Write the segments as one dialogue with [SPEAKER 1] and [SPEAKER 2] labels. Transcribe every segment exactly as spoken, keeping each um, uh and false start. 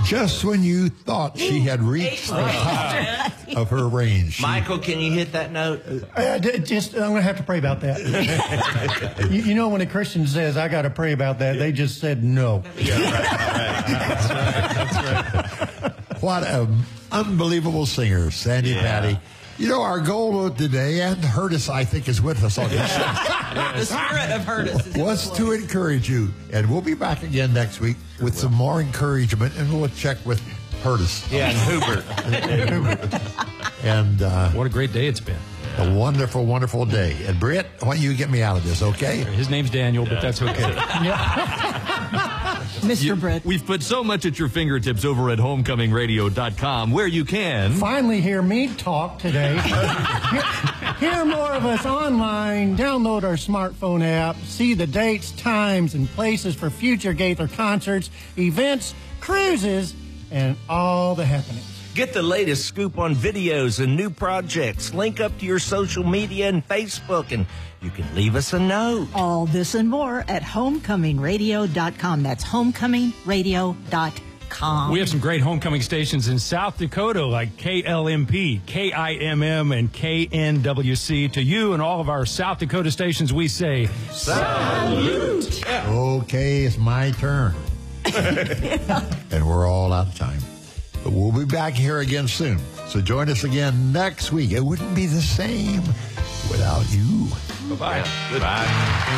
[SPEAKER 1] just when you thought she had reached the top of her range. She,
[SPEAKER 2] Michael, can you hit that note?
[SPEAKER 3] Uh, just, I'm going to have to pray about that. you, you know, when a Christian says, I got to pray about that, they just said no.
[SPEAKER 2] Yeah, right, right. That's right. That's right.
[SPEAKER 1] What an unbelievable singer, Sandy
[SPEAKER 2] Yeah.
[SPEAKER 1] Patty. You know, our goal today, and Hurtis, I think, is with us on this show.
[SPEAKER 4] The spirit of Hurtis is
[SPEAKER 1] was to encourage you. And we'll be back again next week with some more encouragement, and we'll check with Hurtis.
[SPEAKER 2] Yeah, and Hubert.
[SPEAKER 1] And uh,
[SPEAKER 5] What a great day it's been.
[SPEAKER 1] a wonderful, wonderful day. And Britt, why don't you get me out of this, okay?
[SPEAKER 5] His name's Daniel, but that's okay.
[SPEAKER 4] Mister
[SPEAKER 6] You-
[SPEAKER 4] Britt.
[SPEAKER 6] We've put so much at your fingertips over at homecoming radio dot com, where you can
[SPEAKER 3] Finally hear me talk today. hear, hear more of us online, download our smartphone app, see the dates, times, and places for future Gaither concerts, events, cruises, and all the happenings.
[SPEAKER 2] Get the latest scoop on videos and new projects. Link up to your social media and Facebook, and you can leave us a note.
[SPEAKER 4] All this and more at homecoming radio dot com. That's homecoming radio dot com.
[SPEAKER 5] We have some great homecoming stations in South Dakota like K L M P, K I M M, and K N W C. To you and all of our South Dakota stations, we say salute.
[SPEAKER 1] Okay, it's my turn. And we're all out of time. But we'll be back here again soon. So join us again next week. It wouldn't be the same without you.
[SPEAKER 6] Bye-bye.
[SPEAKER 2] Bye.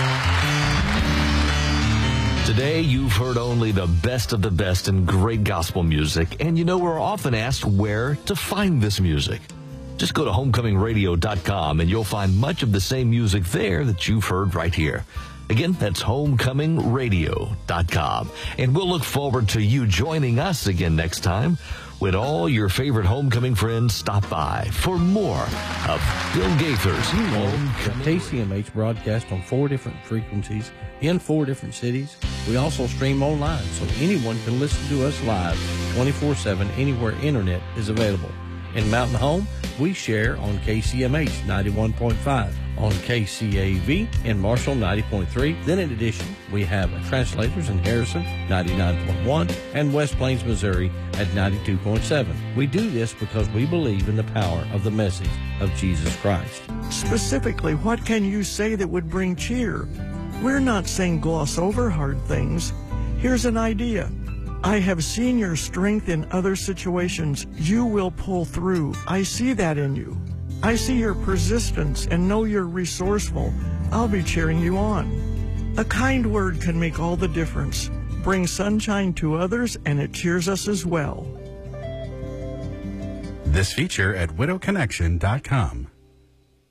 [SPEAKER 6] Today, you've heard only the best of the best in great gospel music, and you know we're often asked where to find this music. Just go to homecoming radio dot com, and you'll find much of the same music there that you've heard right here. Again, that's homecoming radio dot com. And we'll look forward to you joining us again next time when all your favorite homecoming friends stop by for more of Bill Gaither's Homecoming.
[SPEAKER 7] K C M H broadcast on four different frequencies in four different cities. We also stream online, so anyone can listen to us live twenty-four seven anywhere internet is available. In Mountain Home, we share on K C M H ninety-one point five, on K C A V in Marshall ninety point three. Then in addition, we have translators in Harrison ninety-nine point one and West Plains, Missouri at ninety-two point seven. We do this because we believe in the power of the message of Jesus Christ.
[SPEAKER 8] Specifically, what can you say that would bring cheer? We're not saying gloss over hard things. Here's an idea. I have seen your strength in other situations. You will pull through. I see that in you. I see your persistence and know you're resourceful. I'll be cheering you on. A kind word can make all the difference. Bring sunshine to others, and it cheers us as well.
[SPEAKER 9] This feature at widow connection dot com.